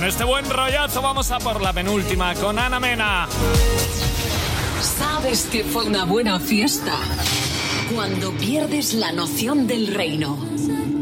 Con este buen rollazo vamos a por la penúltima con Ana Mena. Sabes que fue una buena fiesta cuando pierdes la noción del reino.